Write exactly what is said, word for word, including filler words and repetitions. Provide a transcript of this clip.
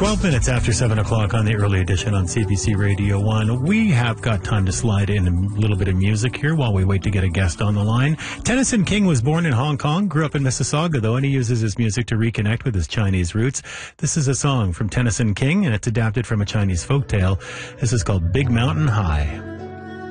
twelve minutes after seven o'clock on the early edition on C B C Radio one. We have got time to slide in a little bit of music here while we wait to get a guest on the line. Tennyson King was born in Hong Kong, grew up in Mississauga, though, and he uses his music to reconnect with his Chinese roots. This is a song from Tennyson King, and it's adapted from a Chinese folktale. This is called Big Mountain High.